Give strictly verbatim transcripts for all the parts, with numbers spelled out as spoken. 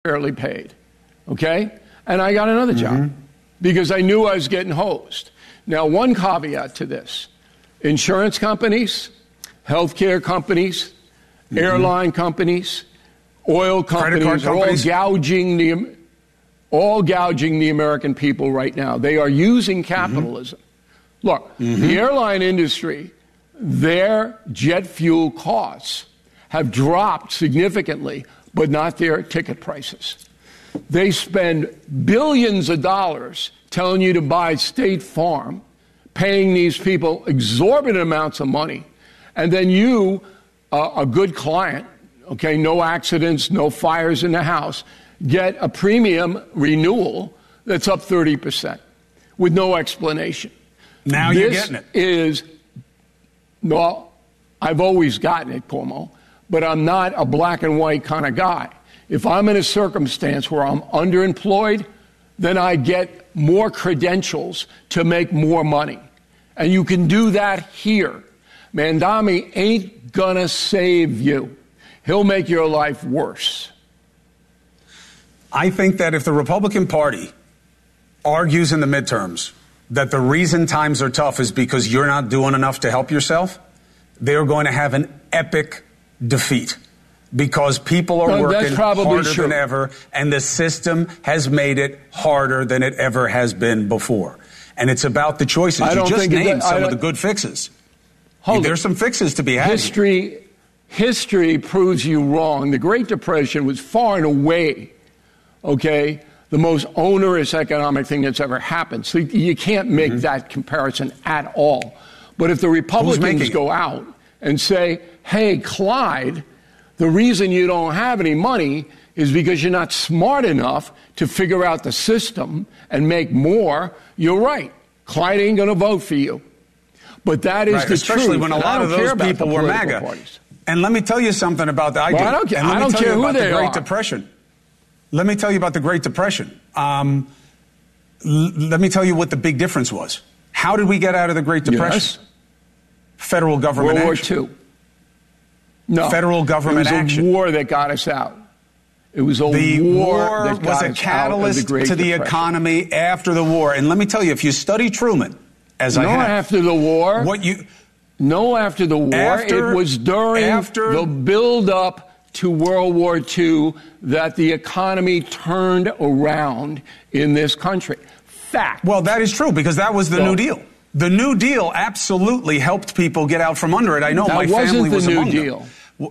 fairly paid, okay? And I got another job mm-hmm. because I knew I was getting hosed. Now, one caveat to this. Insurance companies, healthcare companies, mm-hmm. airline companies, oil companies are all gouging the all gouging the American people right now. They are using capitalism. Mm-hmm. Look, mm-hmm. the airline industry, their jet fuel costs have dropped significantly, but not their ticket prices. They spend billions of dollars telling you to buy State Farm, paying these people exorbitant amounts of money, and then you, uh, a good client, okay, no accidents, no fires in the house, get a premium renewal that's up thirty percent with no explanation. Now this you're getting it. Is, no, I've always gotten it, Cuomo, but I'm not a black and white kind of guy. If I'm in a circumstance where I'm underemployed, then I get more credentials to make more money. And you can do that here. Mamdani ain't gonna save you. He'll make your life worse. I think that if the Republican Party argues in the midterms that the reason times are tough is because you're not doing enough to help yourself, they're going to have an epic defeat. Because people are no, working harder true. than ever, and the system has made it harder than it ever has been before. And it's about the choices. I you don't just think named it, some of the good fixes. Hold There's it. some fixes to be had. History, here. history proves you wrong. The Great Depression was far and away, okay, the most onerous economic thing that's ever happened. So you can't make mm-hmm. that comparison at all. But if the Republicans go out and say, hey, Clyde, the reason you don't have any money is because you're not smart enough to figure out the system and make more, you're right. Clyde ain't going to vote for you. But that is right, the especially truth. when a lot of those people were MAGA. Parties. And let me tell you something about that. I, well, I don't care, I don't care who about they the Great are. Depression. Let me tell you about the Great Depression. Um, l- let me tell you what the big difference was. How did we get out of the Great Depression? Yes. Federal government World action. War Two. No. Federal government it was action. a war that got us out. It was a the war, war that got was a us catalyst the to the Depression. economy after the war. And let me tell you, if you study Truman, as no I have, after the war. what you no after the war. After, it was during after, the build-up to World War Two that the economy turned around in this country. Fact. Well, that is true because that was the so, New Deal. The New Deal absolutely helped people get out from under it. I know my family was among them. That wasn't the New Deal.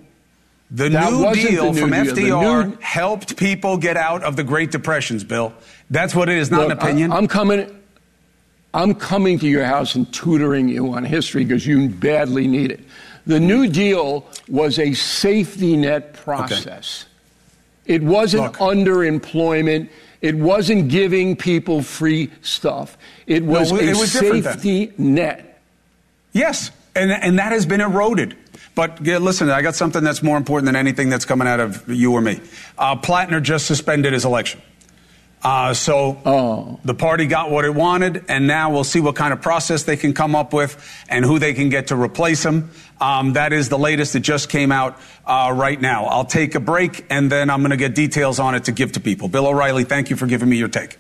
The that New Deal the new from deal. F D R new... helped people get out of the Great Depressions, Bill. That's what it is, not Look, an opinion. I, I'm coming I'm coming to your house and tutoring you on history because you badly need it. The New Deal was a safety net process. Okay. It wasn't Look. underemployment. It wasn't giving people free stuff. It was no, it a was safety net. Yes, and, and that has been eroded. But yeah, listen, I got something that's more important than anything that's coming out of you or me. Uh, Plattner just suspended his election. Uh, so oh. the party got what it wanted, and now we'll see what kind of process they can come up with and who they can get to replace him. Um, that is the latest. It just came out uh, right now. I'll take a break, and then I'm going to get details on it to give to people. Bill O'Reilly, thank you for giving me your take.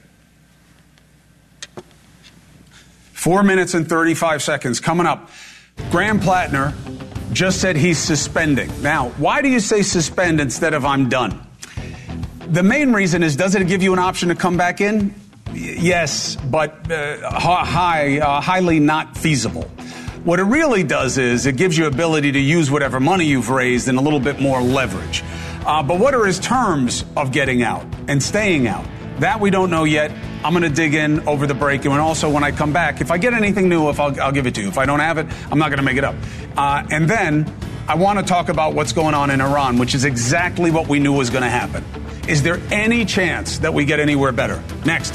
Four minutes and thirty-five seconds coming up. Graham Plattner just said he's suspending. Now, why do you say suspend instead of I'm done? The main reason is, does it give you an option to come back in? Y- yes, but uh, high, uh, highly not feasible. What it really does is it gives you ability to use whatever money you've raised and a little bit more leverage. Uh, but what are his terms of getting out and staying out? That we don't know yet. I'm going to dig in over the break. And also when I come back, if I get anything new, if I'll, I'll give it to you. If I don't have it, I'm not going to make it up. Uh, and then I want to talk about what's going on in Iran, which is exactly what we knew was going to happen. Is there any chance that we get anywhere better? Next.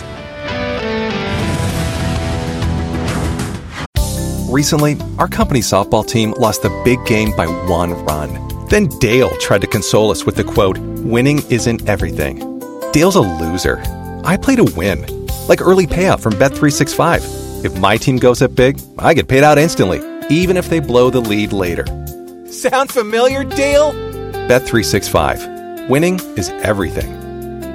Recently, our company's softball team lost the big game by one run. Then Dale tried to console us with the quote, "Winning isn't everything." Dale's a loser. I play to win. Like early payout from Bet three sixty-five. If my team goes up big, I get paid out instantly, even if they blow the lead later. Sound familiar, Dale? Bet three sixty-five. Winning is everything.